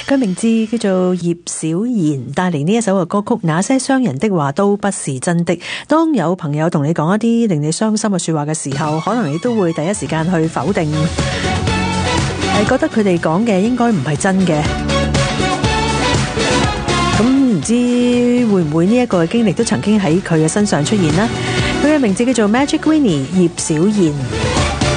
佢名字叫做葉小賢，帶嚟呢一首嘅歌曲《那些傷人的話都不是真的》。當有朋友同你講一啲令你傷心嘅說話嘅時候，可能你都會第一時間去否定，係覺得佢哋講嘅應該唔係真嘅。咁唔知會唔會呢一個經歷都曾經喺佢嘅身上出現呢？佢嘅名字叫做 Magic Winnie 葉小賢。